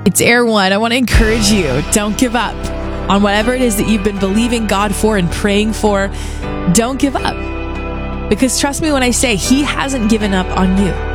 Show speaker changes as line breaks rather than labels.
It's Air One. I want to encourage you. Don't give up on whatever it is that you've been believing God for and praying for. Don't give up. Because trust me when I say He hasn't given up on you.